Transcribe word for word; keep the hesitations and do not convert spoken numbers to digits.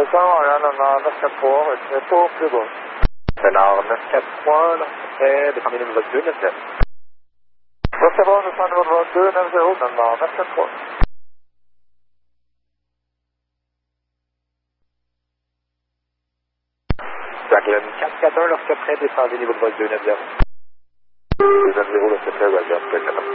temps, Ariane, neuf quatre trois, c'est pour plus bas. C'est nord neuf quatre trois, là, près de combien de niveau deux, neuf neuf. Ça, c'est bon, je sens niveau deux, neuf zéro, dans le nord neuf quatre trois. Jacqueline, quatre quatre un, lorsque près, descendez niveau de vol deux neuf zéro. deux neuf zéro, lorsque près, Roger,